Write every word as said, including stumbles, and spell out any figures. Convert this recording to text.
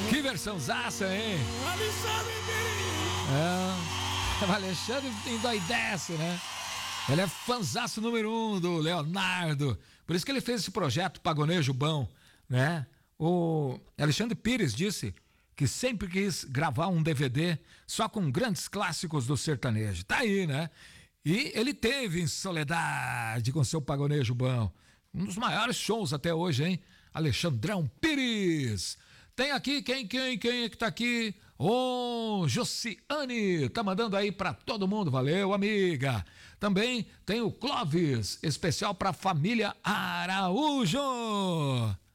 Que versãozaça, hein? Alexandre É, o Alexandre endoidece, né? Ele é fanzaço número um do Leonardo. Por isso que ele fez esse projeto Pagonejo Bom, né? O Alexandre Pires disse que sempre quis gravar um D V D só com grandes clássicos do sertanejo. Tá aí, né? E ele teve em Soledade com seu Pagonejo Bom. Um dos maiores shows até hoje, hein? Alexandrão Pires. Tem aqui, quem, quem, quem é que tá aqui? Ô, oh, Josiane, tá mandando aí pra todo mundo, valeu, amiga. Também tem o Clóvis, especial pra família Araújo.